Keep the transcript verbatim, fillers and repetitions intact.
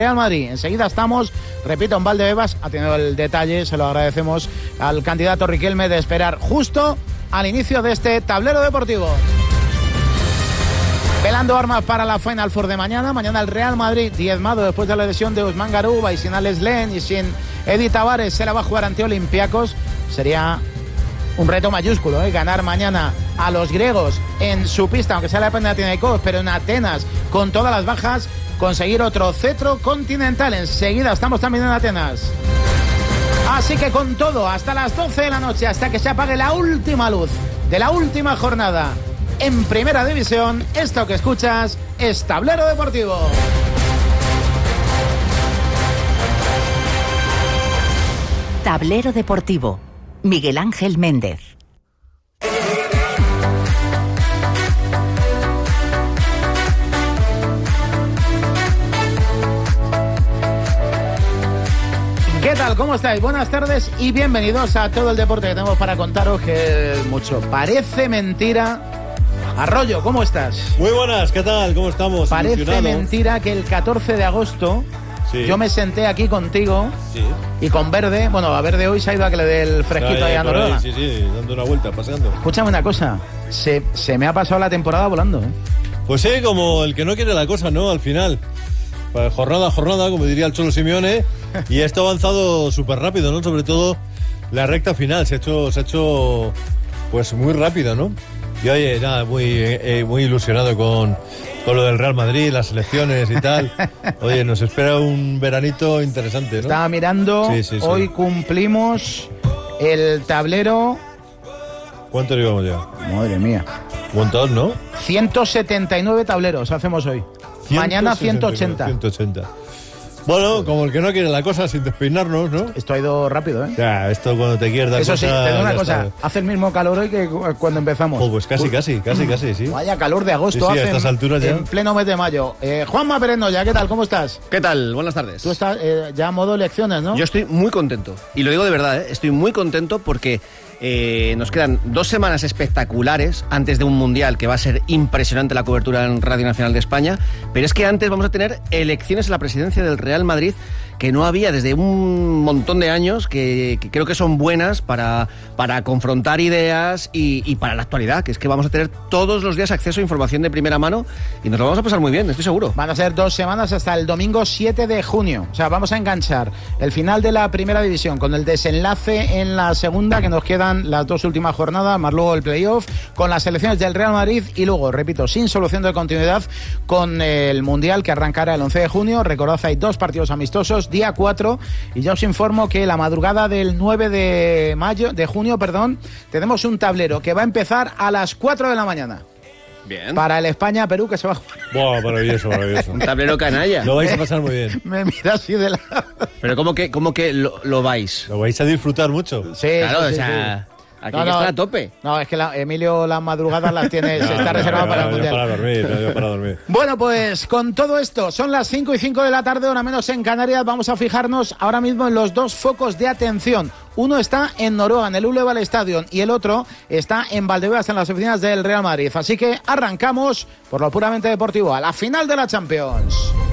Real Madrid. Enseguida estamos, repito, en Valdebebas. Ha tenido el detalle, se lo agradecemos al candidato Riquelme, de esperar justo al inicio de este tablero deportivo. Velando armas para la Final Four de mañana. Mañana el Real Madrid, diezmado después de la lesión de Ousmane Garuba y sin Alex Len y sin Edi Tavares, se la va a jugar ante Olympiacos. Sería un reto mayúsculo, ¿eh? Ganar mañana a los griegos en su pista, aunque sea la Panathinaikos, pero en Atenas, con todas las bajas, conseguir otro cetro continental. Enseguida estamos también en Atenas. Así que con todo, hasta las doce de la noche, hasta que se apague la última luz de la última jornada en Primera División, esto que escuchas es Tablero Deportivo. Tablero Deportivo. Miguel Ángel Méndez. ¿Qué tal? ¿Cómo estáis? Buenas tardes y bienvenidos a todo el deporte que tenemos para contaros, que es mucho. Parece mentira. Arroyo, ¿cómo estás? Muy buenas, ¿qué tal? ¿Cómo estamos? Parece mentira que el catorce de agosto sí. yo me senté aquí contigo sí. y con Verde, bueno, a Verde hoy se ha ido a que le dé el fresquito ahí a Noruega. Sí, sí, dando una vuelta, paseando. Escúchame una cosa, se, se me ha pasado la temporada volando, ¿eh? Pues sí, como el que no quiere la cosa, ¿no? Al final, pues jornada a jornada, como diría el Cholo Simeone, y esto ha avanzado súper rápido, ¿no? Sobre todo la recta final, se ha hecho, se ha hecho pues muy rápido, ¿no? Y oye, nada, muy, eh, muy ilusionado con, con lo del Real Madrid, las selecciones y tal. Oye, nos espera un veranito interesante, ¿no? Estaba mirando, sí, sí, sí. Hoy cumplimos el tablero. ¿Cuánto llevamos ya? Madre mía. Un montón, ¿no? ciento setenta y nueve tableros hacemos hoy. Mañana ciento ochenta. ciento ochenta. Bueno, como el que no quiere la cosa, sin despeinarnos, ¿no? Esto ha ido rápido, ¿eh? Ya, esto cuando te quieres dar Eso cosa, sí, te digo una cosa, está. Hace el mismo calor hoy que cuando empezamos. Oh, pues casi, casi, casi, casi, sí. Vaya calor de agosto sí, sí, hace a estas en, alturas ya. en pleno mes de mayo. Eh, Juanma Perenoya, ¿qué tal? ¿Cómo estás? ¿Qué tal? Buenas tardes. Tú estás eh, ya a modo elecciones, ¿no? Yo estoy muy contento, y lo digo de verdad, ¿eh? Estoy muy contento porque eh, nos quedan dos semanas espectaculares antes de un mundial que va a ser impresionante la cobertura en Radio Nacional de España, pero es que antes vamos a tener elecciones en la presidencia del Real Madrid que no había desde un montón de años, que, que creo que son buenas para, para confrontar ideas y, y para la actualidad, que es que vamos a tener todos los días acceso a información de primera mano y nos lo vamos a pasar muy bien, estoy seguro. Van a ser dos semanas hasta el domingo siete de junio. O sea, vamos a enganchar el final de la Primera División con el desenlace en la segunda, que nos quedan las dos últimas jornadas, más luego el playoff, con las selecciones del Real Madrid y luego, repito, sin solución de continuidad, con el Mundial que arrancará el once de junio. Recordad, hay dos partidos amistosos, día cuatro, y ya os informo que la madrugada del nueve de mayo, de junio, perdón, tenemos un tablero que va a empezar a las cuatro de la mañana. Bien. Para el España-Perú, que se va a jugar. Buah, maravilloso, maravilloso. Un tablero canalla. Lo vais a pasar muy bien. Me mira así de la... Pero ¿cómo que, cómo que lo, lo vais? Lo vais a disfrutar mucho. Sí, claro, sí, o sea... Sí. Aquí no, hay que no, estar a tope. No, es que la, Emilio las madrugadas las tiene, se está reservado para el Mundial. Para dormir, para dormir. Bueno, pues con todo esto, son las cinco y cinco de la tarde, hora menos en Canarias. Vamos a fijarnos ahora mismo en los dos focos de atención. Uno está en Noruega, en el Uleval Stadium, y el otro está en Valdebebas, en las oficinas del Real Madrid. Así que arrancamos por lo puramente deportivo, a la final de la Champions.